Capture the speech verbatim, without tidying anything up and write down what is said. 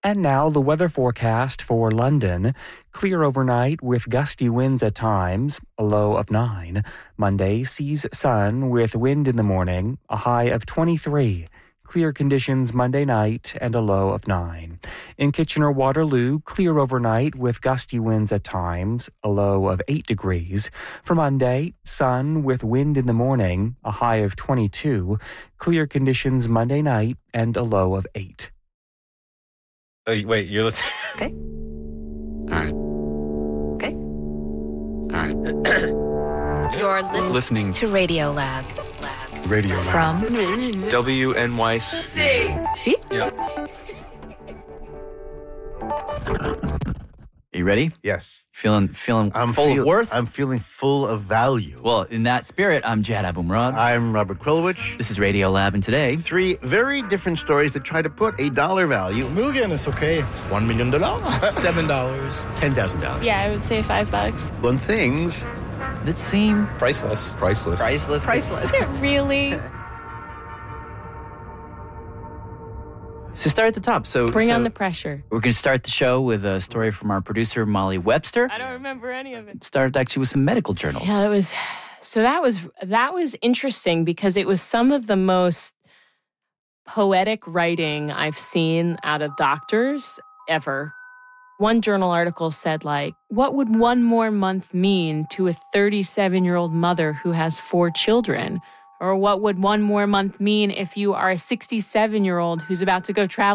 And now the weather forecast for London. Clear overnight with gusty winds at times, a low of nine. Monday sees sun with wind in the morning, a high of twenty-three. Clear conditions Monday night and a low of nine. In Kitchener-Waterloo, clear overnight with gusty winds at times, a low of eight degrees. For Monday, sun with wind in the morning, a high of twenty-two. Clear conditions Monday night and a low of eight. Oh, wait, you're listening? Okay. All right. Okay. All right. You're listening, Listening to Radio Lab. Lab. Radio Lab. From W N Y C. See? Yeah. You ready? Yes. Feeling feeling I'm full feel- of worth? I'm feeling full of value. Well, in that spirit, I'm Jad Abumrad. I'm Robert Krulwich. This is Radio Lab, and today... Three very different stories that try to put a dollar value. Million is okay. One million dollars. Seven dollars. Ten thousand dollars. Yeah, I would say five bucks. On things. that seem... Priceless. Priceless. Priceless. Priceless. Is it really? So start at the top. So Bring so on the pressure. We're going to start the show with a story from our producer, Molly Webster. I don't remember any of it. Started actually with some medical journals. Yeah, that was so that was that was interesting because it was some of the most poetic writing I've seen out of doctors ever. One journal article said, like, what would one more month mean to a thirty-seven-year-old mother who has four children? Or what would one more month mean if you are a sixty-seven-year-old who's about to go travel